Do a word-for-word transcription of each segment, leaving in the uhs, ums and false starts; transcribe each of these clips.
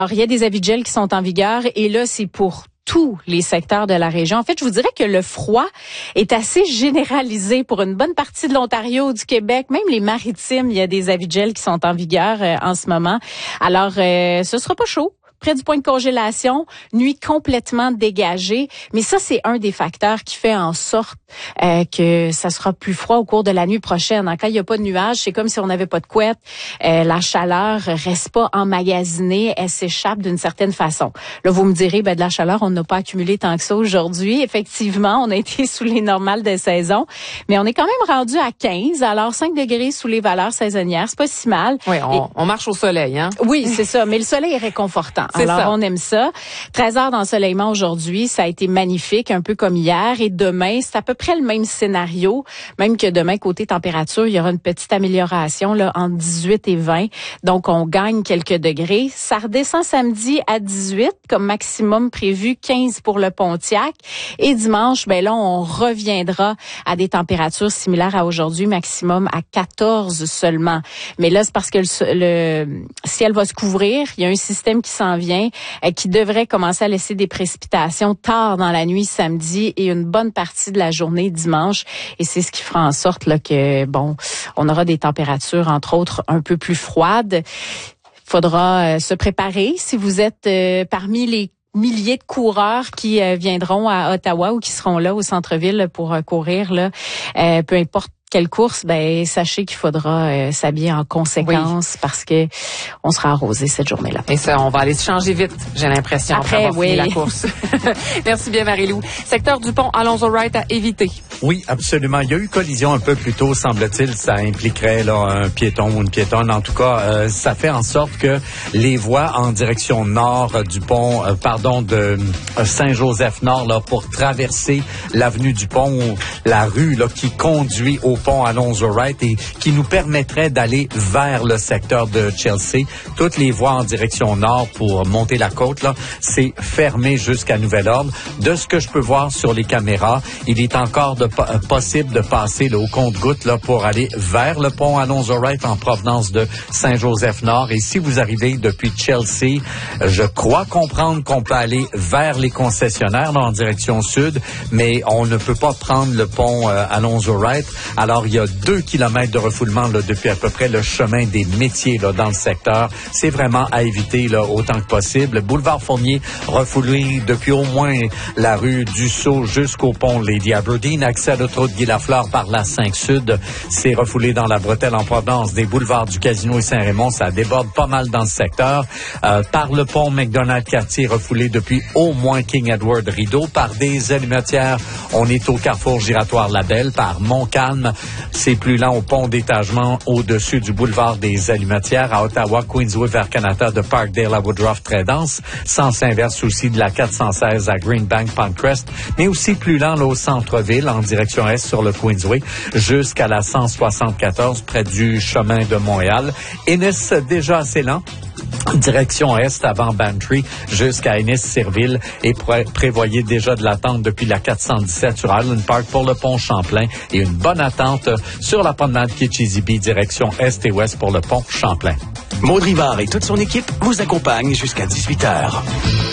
Alors, il y a des avis de gel qui sont en vigueur et là, c'est pour tous les secteurs de la région. En fait, je vous dirais que le froid est assez généralisé pour une bonne partie de l'Ontario, du Québec, même les maritimes. Il y a des avis de gel qui sont en vigueur euh, en ce moment. Alors, euh, ce sera pas chaud. Près du point de congélation, nuit complètement dégagée. Mais ça, c'est un des facteurs qui fait en sorte euh, que ça sera plus froid au cours de la nuit prochaine. Quand il n'y a pas de nuages, c'est comme si on n'avait pas de couette. Euh, la chaleur reste pas emmagasinée, elle s'échappe d'une certaine façon. Là, vous me direz, ben de la chaleur, on n'a pas accumulé tant que ça aujourd'hui. Effectivement, on a été sous les normales de saison, mais on est quand même rendu à quinze. Alors, cinq degrés sous les valeurs saisonnières, c'est pas si mal. Oui, on, Et, on marche au soleil, hein? Oui, c'est ça. Mais le soleil est réconfortant. C'est Alors, ça. on aime ça. treize heures d'ensoleillement aujourd'hui, ça a été magnifique, un peu comme hier. Et demain, c'est à peu près le même scénario. Même que demain, côté température, il y aura une petite amélioration là entre dix-huit et vingt. Donc, on gagne quelques degrés. Ça redescend samedi à dix-huit, comme maximum prévu, quinze pour le Pontiac. Et dimanche, ben là, on reviendra à des températures similaires à aujourd'hui, maximum à quatorze seulement. Mais là, c'est parce que le, le ciel va se couvrir. Il y a un système qui s'en vient, euh, qui devrait commencer à laisser des précipitations tard dans la nuit samedi et une bonne partie de la journée dimanche. Et c'est ce qui fera en sorte là que, bon, on aura des températures, entre autres, un peu plus froides. Il faudra euh, se préparer. Si vous êtes euh, parmi les milliers de coureurs qui euh, viendront à Ottawa ou qui seront là au centre-ville pour euh, courir, là, euh, peu importe quelle course, ben sachez qu'il faudra euh, s'habiller en conséquence oui. parce que on sera arrosé cette journée-là. Et ça, on va aller se changer vite, j'ai l'impression, après, après avoir oui. fini la course. Merci bien, Marie-Lou. Secteur du pont Alonzo-Wright à éviter. Oui, absolument. Il y a eu collision un peu plus tôt, semble-t-il. Ça impliquerait là un piéton ou une piétonne. En tout cas, euh, ça fait en sorte que les voies en direction nord euh, du pont, euh, pardon, de euh, Saint-Joseph-Nord, là, pour traverser l'avenue du pont, ou la rue là qui conduit au pont Alonzo-Wright et qui nous permettrait d'aller vers le secteur de Chelsea. Toutes les voies en direction nord pour monter la côte, là, c'est fermé jusqu'à nouvel ordre. De ce que je peux voir sur les caméras, il est encore de, euh, possible de passer là, au compte-gouttes là, pour aller vers le pont Alonzo-Wright en provenance de Saint-Joseph-Nord. Et si vous arrivez depuis Chelsea, je crois comprendre qu'on peut aller vers les concessionnaires là, en direction sud, mais on ne peut pas prendre le pont euh, Alonzo-Wright. Alors, il y a deux kilomètres de refoulement là, depuis à peu près le chemin des métiers là, dans le secteur. C'est vraiment à éviter là, autant que possible. Boulevard Fournier, refoulé depuis au moins la rue du Sceau jusqu'au pont Lady Aberdeen. Accès à l'autoroute Guy-Lafleur par la cinq Sud. C'est refoulé dans la bretelle en provenance des boulevards du Casino et Saint-Raymond. Ça déborde pas mal dans le secteur. Euh, par le pont McDonald-Cartier, refoulé depuis au moins King Edward Rideau. Par des Allumettières, on est au carrefour giratoire Labelle. Par Montcalm, c'est plus lent au pont d'étagement au-dessus du boulevard des Allumettières. À Ottawa, Queensway vers Canada, de Parkdale à Woodruff, très dense. Sens inverse aussi de la quatre cent seize à Greenbank, Pancrest, mais aussi plus lent là, au centre-ville, en direction est sur le Queensway, jusqu'à la cent soixante-quatorze, près du chemin de Montréal. Ennis, déjà assez lent. Direction est avant Bantry jusqu'à Ennis-Cirville et pré- prévoyez déjà de l'attente depuis la quatre cent dix-sept sur Island Park pour le pont Champlain et une bonne attente sur la promenade Kitchizibee direction est et ouest pour le pont Champlain. Maud Rivard et toute son équipe vous accompagnent jusqu'à dix-huit heures.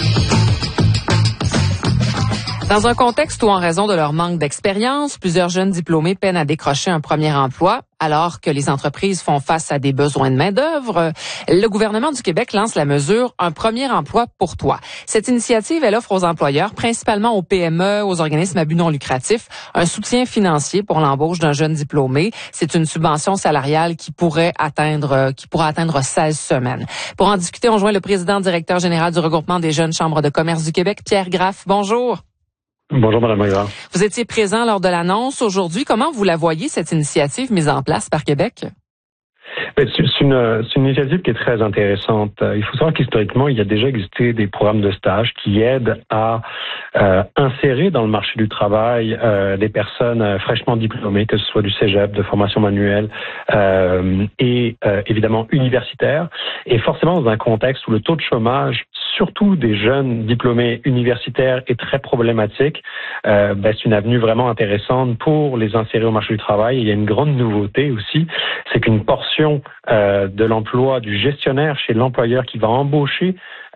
Dans un contexte où, en raison de leur manque d'expérience, plusieurs jeunes diplômés peinent à décrocher un premier emploi, alors que les entreprises font face à des besoins de main-d'œuvre, le gouvernement du Québec lance la mesure « Un premier emploi pour toi ». Cette initiative, elle offre aux employeurs, principalement aux P M E, aux organismes à but non lucratif, un soutien financier pour l'embauche d'un jeune diplômé. C'est une subvention salariale qui pourrait atteindre, qui pourra atteindre seize semaines. Pour en discuter, on joint le président directeur général du regroupement des jeunes chambres de commerce du Québec, Pierre Graff. Bonjour. Bonjour, Mme Rivard. Vous étiez présent lors de l'annonce aujourd'hui. Comment vous la voyez, cette initiative mise en place par Québec? C'est une, c'est une initiative qui est très intéressante. Il faut savoir qu'historiquement, il y a déjà existé des programmes de stage qui aident à euh, insérer dans le marché du travail euh, des personnes euh, fraîchement diplômées, que ce soit du cégep, de formation manuelle euh, et euh, évidemment universitaire. Et forcément, dans un contexte où le taux de chômage, surtout des jeunes diplômés universitaires, est très problématique, euh, ben, c'est une avenue vraiment intéressante pour les insérer au marché du travail. Et il y a une grande nouveauté aussi, c'est qu'une portion euh, de l'emploi du gestionnaire chez l'employeur qui va embaucher